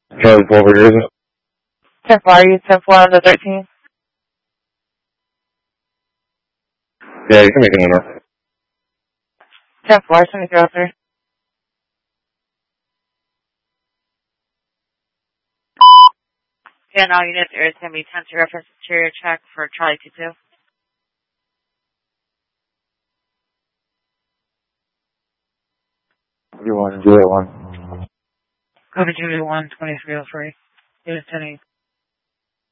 Charlie 12, where is it? 10-4, are you 10-4 on the 13th? Yeah, you can make an enter. 10-4, 2303. And all units, there is going to be 10 to reference interior check for Charlie 22. You want to do that one? Go to Julie 1, 2303. Unit 10